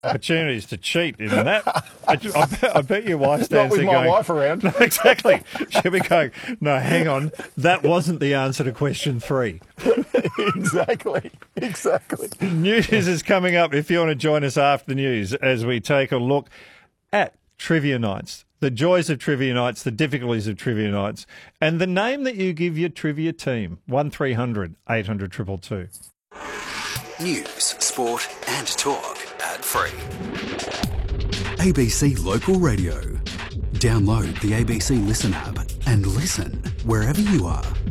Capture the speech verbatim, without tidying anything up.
opportunities to cheat in that. I, I, bet, I bet your wife Not stands with there my going, wife around. No, exactly. She'll be going, no, hang on, that wasn't the answer to question three. Exactly. Exactly. News is coming up if you want to join us after the news as we take a look at Trivia Nights, the joys of Trivia Nights, the difficulties of Trivia Nights, and the name that you give your trivia team. one three hundred eight hundred two two two. News, sport and talk ad-free. A B C Local Radio. Download the A B C Listen app and listen wherever you are.